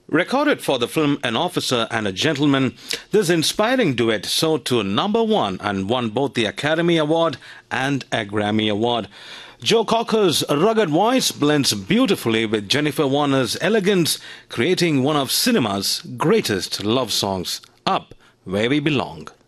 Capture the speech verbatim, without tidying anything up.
Recorded for the film An Officer and a Gentleman, this inspiring duet soared to number one and won both the Academy Award and a Grammy Award. Joe Cocker's rugged voice blends beautifully with Jennifer Warner's elegance, creating one of cinema's greatest love songs, Up Where We Belong.